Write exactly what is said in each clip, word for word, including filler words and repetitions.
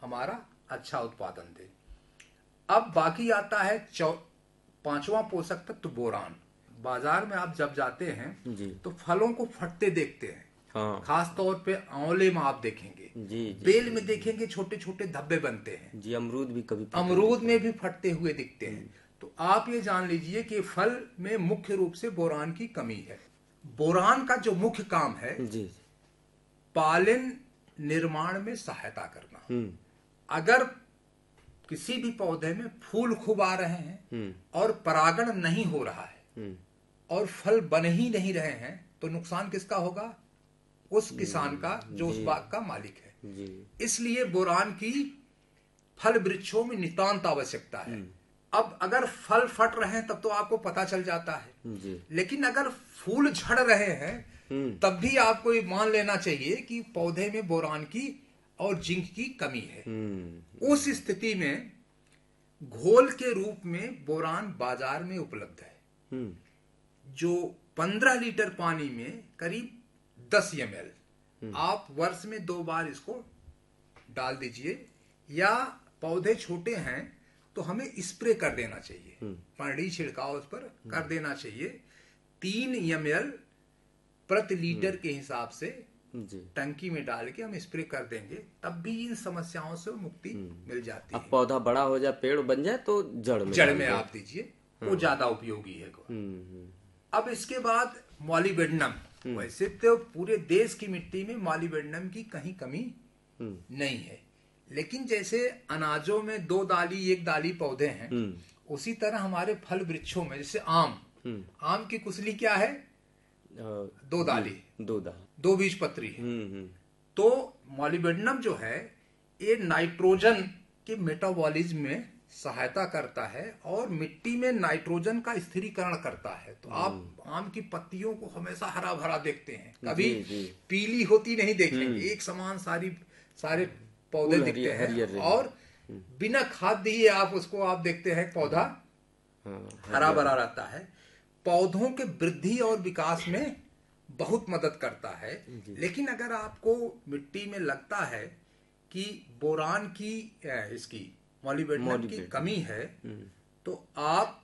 हमारा अच्छा उत्पादन दे। अब बाकी आता है चौ पांचवा पोषक तत्व बोरान। बाजार में आप जब जाते हैं जी तो फलों को फटते देखते हैं। हाँ खास तौर पे आंवले में आप देखेंगे, जी जी बेल में देखेंगे छोटे छोटे धब्बे बनते हैं, जी अमरूद भी कभी फटे अमरूद दिखते में हैं। भी फटते हुए दिखते हैं। तो आप ये जान लीजिए कि फल में मुख्य रूप से बोरान की कमी है। बोरान का जो मुख्य काम है, जी जी पालन निर्माण में सहायता करना। हम्म अगर किसी भी पौधे में फूल खूब आ रहे हैं हम्म और परागण नहीं हो रहा है हम्म और फल बन ही नहीं रहे हैं, तो नुकसान किसका होगा? उस किसान का जो उस जी। बाग का मालिक है। जी इसलिए बोरान की फल वृक्षों में नितांत आवश्यकता है। अब अगर फल फट रहे हैं तब तो आपको पता चल जाता है, जी लेकिन अगर फूल झड़ रहे हैं हम्म तब भी आपको ये मान लेना चाहिए कि पौधे में बोरान की और जिंक की कमी है। हम्म उस स्थिति में घोल के रूप में बोरान बाजार में उपलब्ध है, हम्म जो पंद्रह लीटर पानी में करीब दस एम एल आप वर्ष में दो बार इसको डाल दीजिए। या पौधे छोटे हैं तो हमें स्प्रे कर देना चाहिए, पानी छिड़काव उस पर कर देना चाहिए। तीन एम एल प्रति लीटर के हिसाब से जी टंकी में डाल के हम स्प्रे कर देंगे, तब भी इन समस्याओं से मुक्ति मिल जाती अब है। पौधा बड़ा हो जाए, पेड़ बन जाए तो जड़ में जड़ डाल में दो। आप दीजिए, वो ज्यादा उपयोगी है। हम्म हम्म अब इसके बाद मॉलिबेडनम। वैसे तो पूरे देश की मिट्टी में मॉलिबेडनम की कहीं कमी हम्म नहीं है, लेकिन जैसे अनाजों में दो दाली एक दाली पौधे हैं, हम्म उसी तरह हमारे फल वृक्षों में जैसे आम, हम्म आम की कुसली क्या है? अ, दो दाली, दो दाल दो बीज पत्री है। हम्म हम्म तो मॉलिबेडनम जो है ये नाइट्रोजन के मेटाबॉलिज्म में सहायता करता है और मिट्टी में नाइट्रोजन का स्थिरीकरण करता है। तो आप आम की पत्तियों को हमेशा हरा भरा देखते हैं, कभी जी, जी। पीली होती नहीं देखेंगे, एक समान सारी सारे पौधे फूल दिखते हरियर- हैं। हरियर रहेंगे। और बिना खाद दिए आप उसको आप देखते हैं पौधा हाँ हरा भरा रहता है। पौधों के वृद्धि और विकास में बहुत मदद करता है। लेकिन अगर आपको मिट्टी में लगता है कि बोरान की अ, इसकी मॉलिबेडनम की मॉलिबेडनम। कमी है, तो आप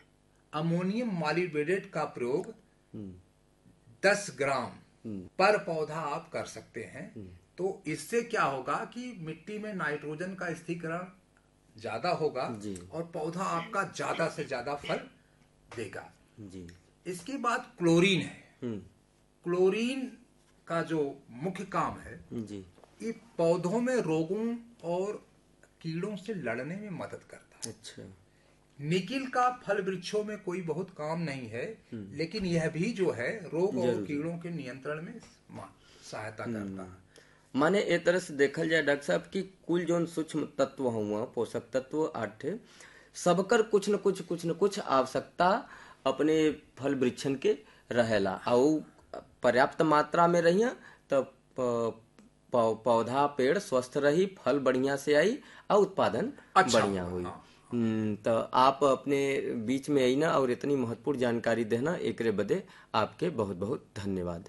अमोनियम मॉलिबेडेट का प्रयोग हम्म दस ग्राम पर पौधा आप कर सकते हैं। तो इससे क्या होगा कि मिट्टी में नाइट्रोजन का स्थिरीकरण ज्यादा होगा जी। और पौधा आपका ज्यादा से ज्यादा फल देगा। जी इसके बाद क्लोरीन है। हम्म क्लोरीन का जो मुख्य काम है, जी ये पौधों में रोगों और कीड़ों से लड़ने में मदद करता है। अच्छा निकिल का फल वृक्षों में कोई बहुत काम नहीं है, लेकिन यह भी जो है रोग और जरूरी। कीड़ों के नियंत्रण में मा- सहायता करता है। माने ए तरह से देखल जाए डॉक्टर साहब कि कुल जोन सूक्ष्म तत्व हुआ पोषक तत्व आठ सबकर कुछ न कुछ कुछ न कुछ आवश्यकता अपने फल वृक्षन के रहेला और पर्याप्त मात्रा में रहिया तो प- प- पौधा पेड़ स्वस्थ रही, फल बढ़िया से आई और उत्पादन अच्छा बढ़िया होगा, हुई। हाँ। हम्म, तो आप अपने बीच में आई ना और इतनी महत्वपूर्ण जानकारी देना एकरे बदे आपके बहुत बहुत धन्यवाद।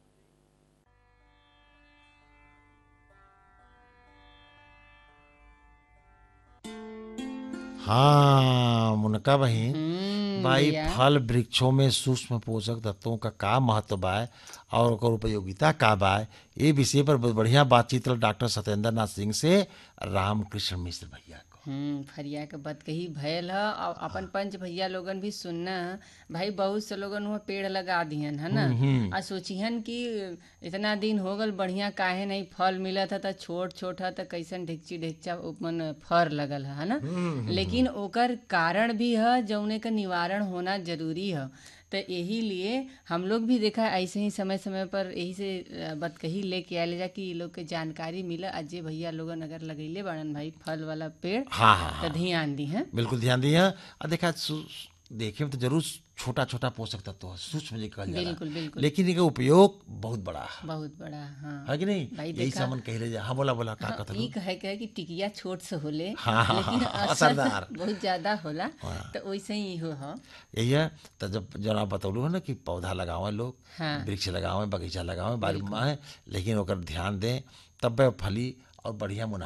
हाँ मुनका बहन, हम्म, भाई भैया। फल वृक्षों में सूक्ष्म पोषक तत्वों का का महत्व बा और ओकर उपयोगिता का बा, ये विषय पर बहुत बढ़िया बातचीत रहा डॉक्टर सत्येंद्र नाथ सिंह से रामकृष्ण मिश्र भैया को। हम्म फरिया के बात कही भयल ह और अपन पंच भैया लोगन भी सुनना ह। भाई बहुत से लोगन हुआ पेड़ लगा दिहन है ना, आ सोचिहन कि इतना दिन हो गल बढ़िया काहे नहीं फल मिलत है, त छोट छोट है त कैसन ढिकची ढिकचा मन फर लगल है ना। लेकिन ओकर कारण भी है जौने का निवारण होना जरूरी है। तो यही लिए हम लोग भी देखा ऐसे ही समय समय पर यही से बतकही लेके आए जा कि ये लोग के जानकारी मिला। अजय भैया लोगन अगर लगैले बाड़न भाई फल वाला पेड़ हाँ हाँ हाँ तो ध्यान दी है। बिल्कुल ध्यान दिया। और देखा सु- देखे में तो जरूर छोटा छोटा पोषक तत्व है, सूक्ष्म जी कहल जाला, बिल्कुल बिल्कुल लेकिन इनका उपयोग बहुत बड़ा है, बहुत बड़ा हाँ है कि नहीं? भाई यही देखा सामान कहले जा। हाँ बोला बोला का हाँ, कहत ई कहे कहे कि टिकिया छोट से होले हाँ, हाँ, लेकिन हाँ, असर असरदार। बहुत ज्यादा होला। हाँ। तो वैसे ही हो हाँ यही है। तो जब जब आप बतौलू है ना कि पौधा लगावे लोग, हाँ। वृक्ष लगावे, बगीचा लगावे, बारी में, लेकिन ओकर ध्यान दें तब फली और बढ़िया मुनाफा